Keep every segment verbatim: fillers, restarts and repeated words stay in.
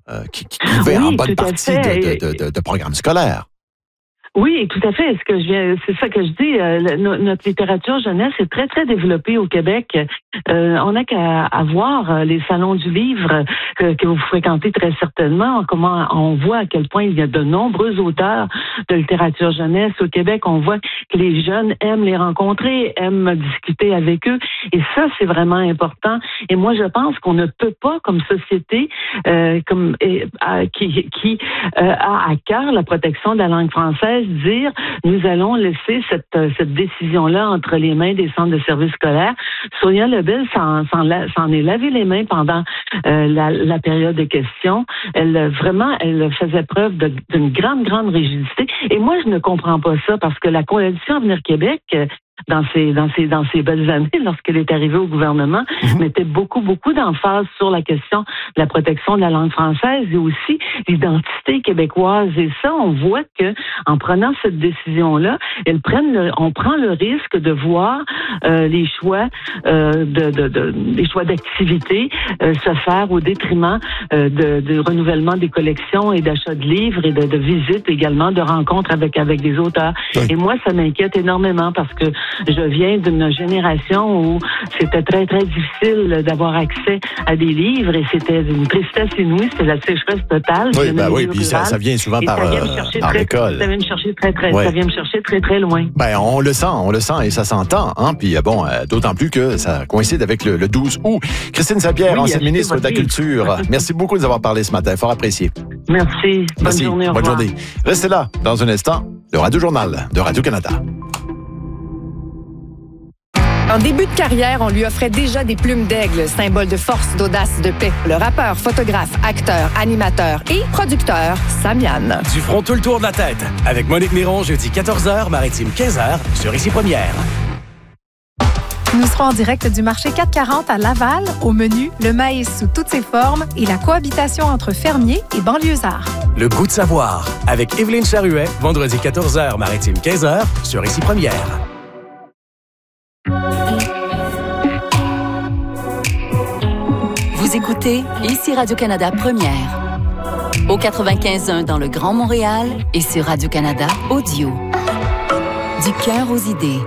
euh, qui, qui va oui, en bonne partie de, de, de, de programmes scolaires. Oui, tout à fait. Ce que je viens, c'est ça que je dis. Euh, no, notre littérature jeunesse est très très développée au Québec. Euh, on n'a qu'à à voir les salons du livre que, que vous fréquentez très certainement. Comment on voit à quel point il y a de nombreux auteurs de littérature jeunesse au Québec. On voit que les jeunes aiment les rencontrer, aiment discuter avec eux. Et ça, c'est vraiment important. Et moi, je pense qu'on ne peut pas, comme société, euh, comme euh, qui, qui euh, a à cœur la protection de la langue française, dire nous allons laisser cette cette décision-là entre les mains des centres de services scolaires. Sonia Lebel s'en, s'en, s'en est lavé les mains pendant euh, la, la période de questions. Elle vraiment, elle faisait preuve de, d'une grande, grande rigidité. Et moi, je ne comprends pas ça parce que la coalition Avenir Québec, dans ses dans ses dans ses belles années, lorsqu'elle est arrivée au gouvernement, mmh. mettait beaucoup beaucoup d'emphase sur la question de la protection de la langue française et aussi l'identité québécoise. Et ça, on voit que en prenant cette décision-là, elles prennent le, on prend le risque de voir euh, les choix euh, de, de, de les choix d'activités euh, se faire au détriment euh, de, de renouvellement des collections et d'achat de livres et de, de visites également, de rencontres avec avec des auteurs. Oui. Et moi, ça m'inquiète énormément parce que je viens d'une génération où c'était très, très difficile d'avoir accès à des livres et c'était une tristesse inouïe, c'était la sécheresse totale. Oui, ben oui, puis ça, ça vient souvent par, euh, par très, l'école. Ça vient me chercher très, très, ouais. ça vient me chercher très, très loin. Ben, on le sent, on le sent et ça s'entend, hein. Puis bon, euh, d'autant plus que ça coïncide avec le, le douze août. Christine Saint-Pierre, oui, ancienne ministre de la Culture. Merci beaucoup de nous avoir parlé ce matin, fort apprécié. Merci. Bonne Merci. journée. Au Bonne revoir. journée. Restez là, dans un instant, le Radio Journal de Radio-Canada. En début de carrière, on lui offrait déjà des plumes d'aigle, symbole de force, d'audace, de paix. Le rappeur, photographe, acteur, animateur et producteur, Samian. Du front tout le tour de la tête. Avec Monique Miron, jeudi quatorze heures, Maritime quinze heures, sur Ici Première. Nous serons en direct du marché quatre cent quarante à Laval. Au menu, le maïs sous toutes ses formes et la cohabitation entre fermiers et banlieusards. Le goût de savoir. Avec Évelyne Charuet, vendredi quatorze heures, Maritime quinze heures, sur Ici Première. Vous écoutez Ici Radio-Canada Première. Au quatre-vingt-quinze point un dans le Grand Montréal et sur Radio-Canada Audio. Du cœur aux idées.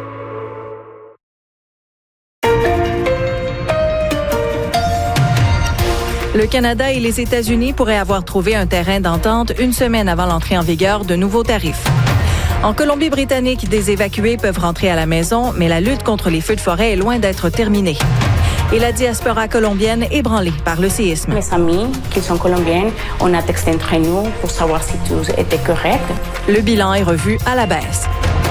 Le Canada et les États-Unis pourraient avoir trouvé un terrain d'entente une semaine avant l'entrée en vigueur de nouveaux tarifs. En Colombie-Britannique, des évacués peuvent rentrer à la maison, mais la lutte contre les feux de forêt est loin d'être terminée. Et la diaspora colombienne ébranlée par le séisme. Mes amis qui sont colombiennes, on a texté entre nous pour savoir si tout était correct. Le bilan est revu à la baisse.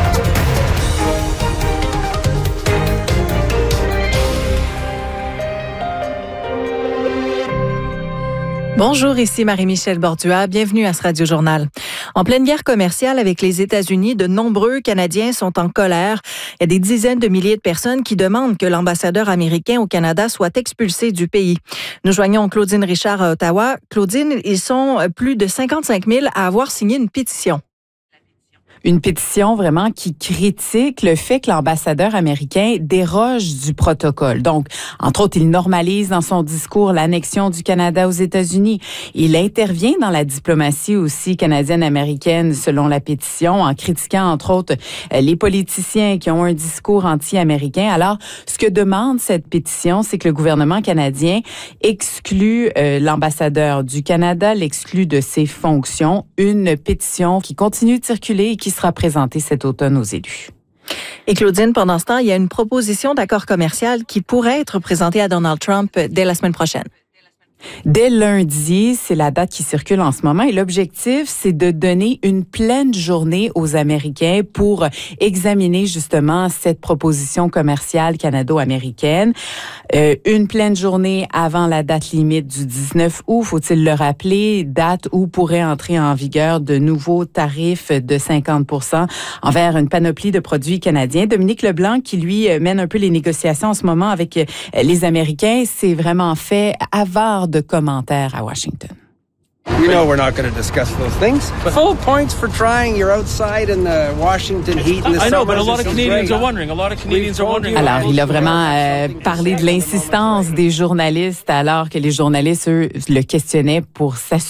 Bonjour, ici Marie-Michel Bordua. Bienvenue à ce Radio-Journal. En pleine guerre commerciale avec les États-Unis, de nombreux Canadiens sont en colère. Il y a des dizaines de milliers de personnes qui demandent que l'ambassadeur américain au Canada soit expulsé du pays. Nous joignons Claudine Richard à Ottawa. Claudine, ils sont plus de cinquante-cinq mille à avoir signé une pétition. Une pétition vraiment qui critique le fait que l'ambassadeur américain déroge du protocole. Donc, entre autres, il normalise dans son discours l'annexion du Canada aux États-Unis. Il intervient dans la diplomatie aussi canadienne-américaine, selon la pétition, en critiquant, entre autres, les politiciens qui ont un discours anti-américain. Alors, ce que demande cette pétition, c'est que le gouvernement canadien exclue euh, l'ambassadeur du Canada, l'exclue de ses fonctions. Une pétition qui continue de circuler et qui sera présentée cet automne aux élus. Et Claudine, pendant ce temps, il y a une proposition d'accord commercial qui pourrait être présentée à Donald Trump dès la semaine prochaine. Dès lundi, c'est la date qui circule en ce moment et l'objectif, c'est de donner une pleine journée aux Américains pour examiner justement cette proposition commerciale canado-américaine. Euh, une pleine journée avant la date limite du dix-neuf août, faut-il le rappeler, date où pourraient entrer en vigueur de nouveaux tarifs de cinquante pour cent envers une panoplie de produits canadiens. Dominique Leblanc, qui lui mène un peu les négociations en ce moment avec les Américains, s'est vraiment fait avare de commentaires à Washington. You know we're not going to discuss those things. Full points for trying. You're outside in the Washington heat in the summer. I know, but a lot of Canadians are wondering. A lot of Canadians are wondering. Alors, il a vraiment euh, parlé de l'insistance des journalistes alors que les journalistes, eux, le questionnaient pour s'assurer